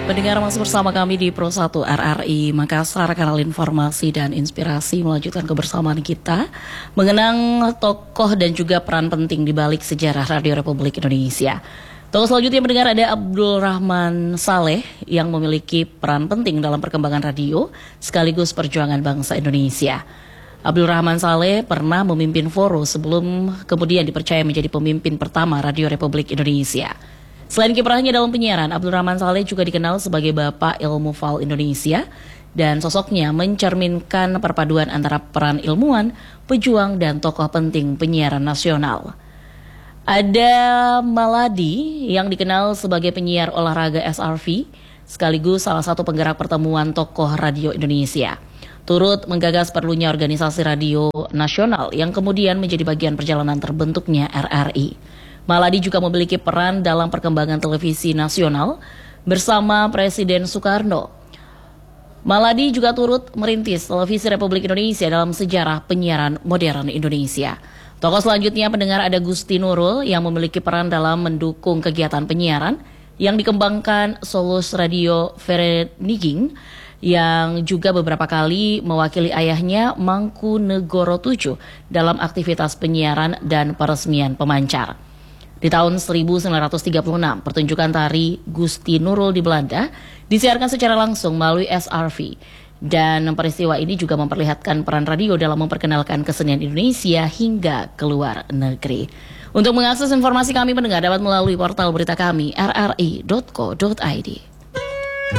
Pendengar masih bersama kami di Pro 1 RRI Makassar, kanal informasi dan inspirasi, melanjutkan kebersamaan kita mengenang tokoh dan juga peran penting di balik sejarah Radio Republik Indonesia. Tokoh selanjutnya mendengar ada Abdul Rahman Saleh yang memiliki peran penting dalam perkembangan radio sekaligus perjuangan bangsa Indonesia. Abdul Rahman Saleh pernah memimpin Foro sebelum kemudian dipercaya menjadi pemimpin pertama Radio Republik Indonesia. Selain kiprahnya dalam penyiaran, Abdul Rahman Saleh juga dikenal sebagai Bapak Ilmu Fal Indonesia dan sosoknya mencerminkan perpaduan antara peran ilmuwan, pejuang, dan tokoh penting penyiaran nasional. Ada Maladi yang dikenal sebagai penyiar olahraga SRV, sekaligus salah satu penggerak pertemuan tokoh radio Indonesia. Turut menggagas perlunya organisasi radio nasional yang kemudian menjadi bagian perjalanan terbentuknya RRI. Maladi juga memiliki peran dalam perkembangan televisi nasional bersama Presiden Soekarno. Maladi juga turut merintis televisi Republik Indonesia dalam sejarah penyiaran modern Indonesia. Tokoh selanjutnya pendengar ada Gusti Nurul yang memiliki peran dalam mendukung kegiatan penyiaran yang dikembangkan Solus Radio Vereniging, yang juga beberapa kali mewakili ayahnya Mangkunegoro VII dalam aktivitas penyiaran dan peresmian pemancar. Di tahun 1936, pertunjukan tari Gusti Nurul di Belanda disiarkan secara langsung melalui SRV. Dan peristiwa ini juga memperlihatkan peran radio dalam memperkenalkan kesenian Indonesia hingga ke luar negeri. Untuk mengakses informasi kami pendengar dapat melalui portal berita kami rri.co.id.